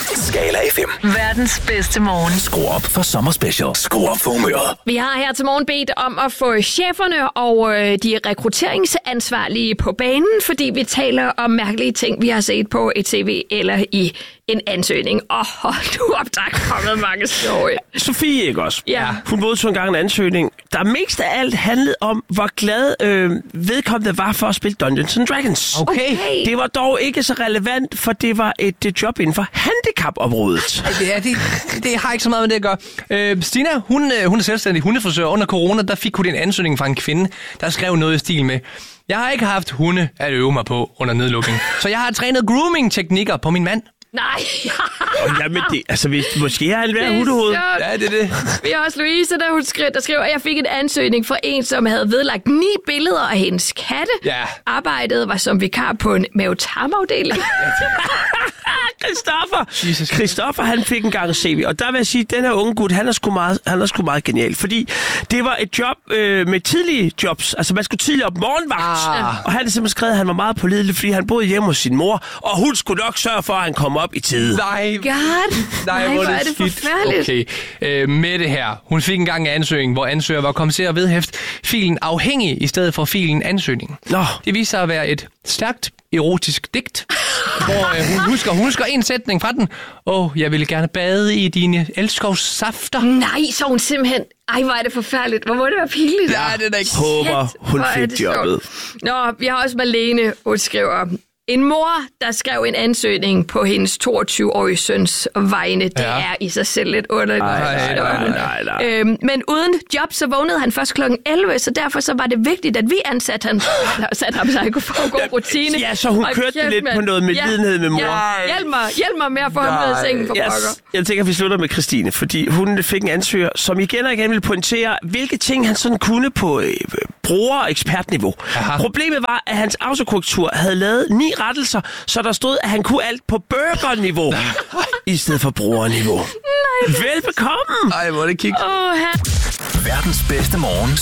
Skala FM. Verdens bedste morgen. Skru op for sommerspecial. Skru op for humøret. Vi har her til morgen bedt om at få cheferne og de rekrutteringsansvarlige på banen, fordi vi taler om mærkelige ting, vi har set på et tv eller i en ansøgning. Hold nu op, der er kommet mange sjove. Sofie, ikke også? Ja. Hun modtog engang en ansøgning, der mest af alt handlede om, hvor glad vedkommende var for at spille Dungeons & Dragons. Okay. Det var dog ikke så relevant, for det var et job inden for handicapområdet. Det har ikke så meget med det at gøre. Stina, hun er selvstændig hundefrisør. Under corona, der fik hun en ansøgning fra en kvinde, der skrev noget i stil med: jeg har ikke haft hunde at øve mig på under nedlukning, så jeg har trænet grooming-teknikker på min mand. Nej. Jamen, måske har han været hundehoved. Ja, det er det. Vi har også Louise, der skriver, at jeg fik en ansøgning fra en, som havde vedlagt 9 billeder af hendes katte. Ja. Arbejdet var som vikar på en mavetarmafdeling. Christoffer, han fik en gang CV, og der vil jeg sige, at den her unge gut, han er sgu meget genial, fordi det var et job med tidlige jobs, altså man skulle tidligt op morgenvagt, og han har simpelthen skrevet, at han var meget pålidelig, fordi han boede hjemme hos sin mor, og hun skulle nok sørge for, at han kom op i tide. Nej, hvor er det forfærdeligt. Okay, Mette her, hun fik engang en ansøgning, hvor ansøger var kommet til at vedhæfte filen afhængig i stedet for filen ansøgning. Nå. Det viser sig at være et stærkt erotisk digt, hvor hun husker en sætning fra den. Jeg ville gerne bade i dine elskovssafter. Nej, så hun simpelthen... hvor er det forfærdeligt. Hvor må det være pinligt? Ja, det er da ikke. Håber, hun fik jobbet. Nå, vi har også Marlene, hun skriver... En mor, der skrev en ansøgning på hendes 22-årige søns vegne, det er i sig selv lidt underligt. Nej. Men uden job, så vågnede han først kl. 11, så derfor så var det vigtigt, at vi ansatte ham, så han kunne få en god rutine. Ja, så hun kørte lidt på noget med lidenhed med mor. Ja, hjælp mig med at få ham ud af sengen for pokker. Jeg tænker, at vi slutter med Christine, fordi hun fik en ansøger, som igen og igen ville pointere, hvilke ting han sådan kunne på bruger-ekspertniveau. Problemet var, at hans autokorrektur havde lavet 9 rettelser, så der stod, at han kunne alt på burgerniveau i stedet for brugerniveau. Velbekomme! Ej, hvor er det kigge. Verdens bedste morgen.